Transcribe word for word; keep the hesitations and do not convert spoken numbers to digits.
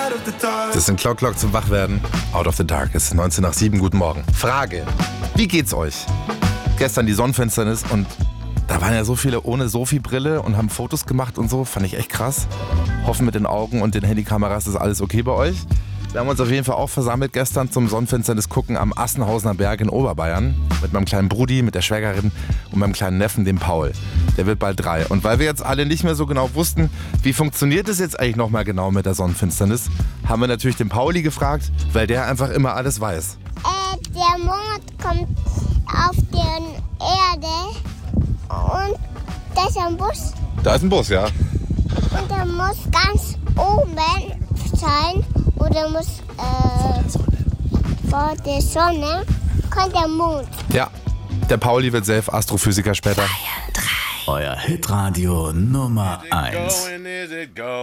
Das sind Clock Clock zum Wachwerden. Out of the Dark. Es ist neunzehn nach sieben. Guten Morgen. Frage. Wie geht's euch? Gestern die Sonnenfinsternis und da waren ja so viele ohne Sophie-Brille und haben Fotos gemacht und so. Fand ich echt krass. Hoffen mit den Augen und den Handykameras ist alles okay bei euch. Wir haben uns auf jeden Fall auch versammelt gestern zum Sonnenfinsternis gucken am Assenhausener Berg in Oberbayern. Mit meinem kleinen Brudi, mit der Schwägerin und meinem kleinen Neffen, dem Paul. Der wird bald drei. Und weil wir jetzt alle nicht mehr so genau wussten, wie funktioniert es jetzt eigentlich nochmal genau mit der Sonnenfinsternis, haben wir natürlich den Pauli gefragt, weil der einfach immer alles weiß. Äh, der Mond kommt auf die Erde und da ist ein Bus. Da ist ein Bus, ja. Und der muss ganz oben sein oder muss äh, vor der Sonne kommt der Mond. Ja, der Pauli wird selbst Astrophysiker später. Euer Hitradio Nummer eins.